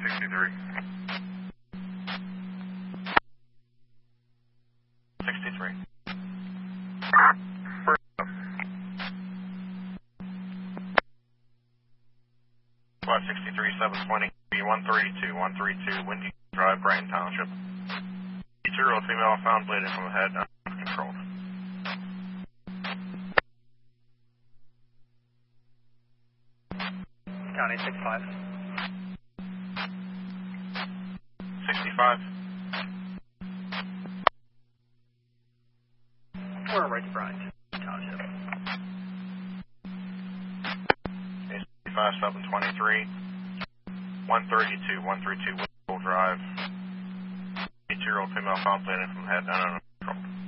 63. 63. First up. 563, 720, 132, 132, Windy Drive, Brighton Township. 2-year-old female found bleeding from the head, uncontrolled. County 65. 65. We're right to Brighton Township. 65, 723, 132, 132, Windy Drive. 2-year-old female found bleeding from the head,